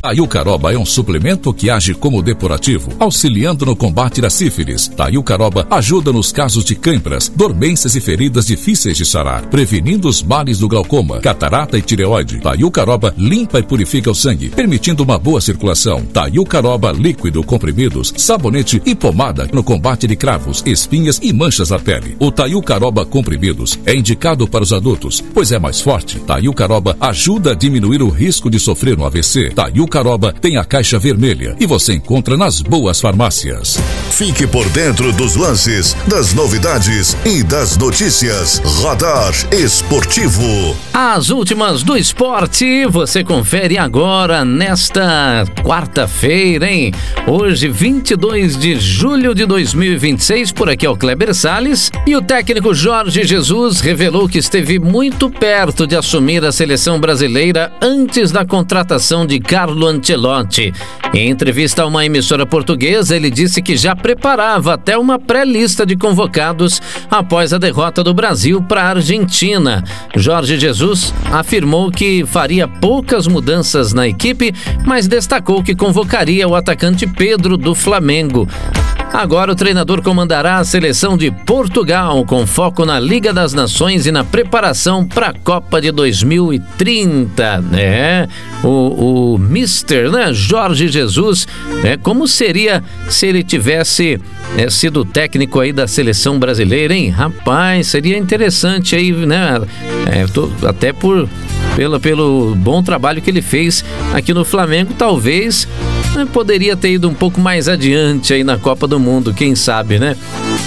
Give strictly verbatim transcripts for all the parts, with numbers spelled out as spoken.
Taiucaroba é um suplemento que age como depurativo, auxiliando no combate da sífilis. Taiucaroba ajuda nos casos de câimbras, dormências e feridas difíceis de sarar, prevenindo os males do glaucoma, catarata e tireoide. Taiucaroba limpa e purifica o sangue, permitindo uma boa circulação. Taiucaroba líquido, comprimidos, sabonete e pomada no combate de cravos, espinhas e manchas na pele. O Taiucaroba comprimidos é indicado para os adultos, pois é mais forte. Taiucaroba ajuda a diminuir o risco de sofrer um A V C. Taiucaroba tem a caixa vermelha e você encontra nas boas farmácias. Fique por dentro dos lances, das novidades e das notícias. Radar Esportivo. As últimas do esporte você confere agora nesta quarta-feira, hein? Hoje, vinte e dois de julho de dois mil e vinte e seis, por aqui é o Kleber Salles e o técnico Jorge Jesus revelou que esteve muito perto de assumir a seleção brasileira antes da contratação de Carlo Ancelotti. Em entrevista a uma emissora portuguesa, ele disse que já preparava até uma pré-lista de convocados após a derrota do Brasil para a Argentina. Jorge Jesus afirmou que faria poucas mudanças na equipe, mas destacou que convocaria o atacante Pedro do Flamengo. Agora o treinador comandará a seleção de Portugal, com foco na Liga das Nações e na preparação para a Copa de dois mil e trinta. É, o, o mister, né, Jorge Jesus, é, como seria se ele tivesse é, sido técnico aí da seleção brasileira, hein? Rapaz, seria interessante aí, né? É, tô, até por... Pelo, pelo bom trabalho que ele fez aqui no Flamengo, talvez né, poderia ter ido um pouco mais adiante aí na Copa do Mundo, quem sabe, né?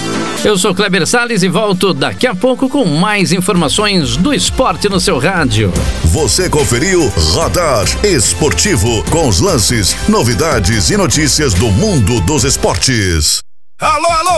Eu sou Kleber Salles e volto daqui a pouco com mais informações do esporte no seu rádio. Você conferiu Radar Esportivo, com os lances, novidades e notícias do mundo dos esportes. Alô, alô!